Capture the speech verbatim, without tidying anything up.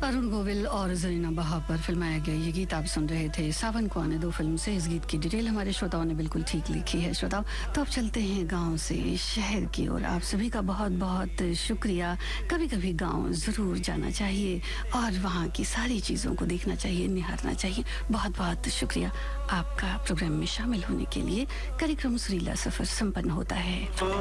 अरुण गोविल और जरीना बहा पर फिल्माया गया ये गीत आप सुन रहे थे सावन को आने दो फिल्म से। इस गीत की डिटेल हमारे श्रोताओं ने बिल्कुल ठीक लिखी है। श्रोताओं, तो अब चलते हैं गांव से शहर की ओर। आप सभी का बहुत बहुत शुक्रिया। कभी कभी गांव ज़रूर जाना चाहिए और वहाँ की सारी चीज़ों को देखना चाहिए, निहारना चाहिए। बहुत बहुत शुक्रिया आपका प्रोग्राम में शामिल होने के लिए। कार्यक्रम सुरीला सफ़र संपन्न होता है।